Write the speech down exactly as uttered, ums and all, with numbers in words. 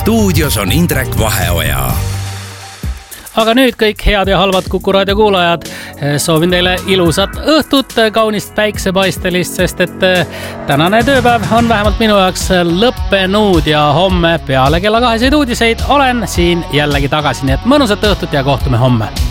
stuudios on Indrek Vaheoja. Aga nüüd kõik head ja halvad Kuku Raadio kuulajad, soovin teile ilusat õhtut, kaunist päiksepaistelist, sest et tänane tööpäev on vähemalt minu jaoks lõppenud ja homme peale kella kaheseid uudiseid olen siin jällegi tagasi, nii et mõnusat õhtut ja kohtume homme.